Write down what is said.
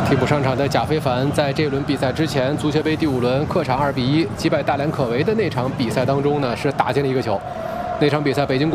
替补上场的贾非凡，在这轮比赛之前，足协杯第5轮客场2比1击败大连可为的那场比赛当中呢，是打进了一个球。那场比赛，北京国